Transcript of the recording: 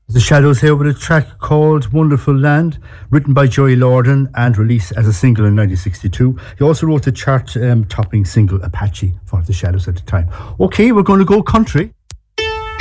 The Shadows here with a track called Wonderful Land, written by Joey Lorden and released as a single in 1962. He also wrote the chart-topping single Apache for The Shadows at the time. Okay, we're going to go country.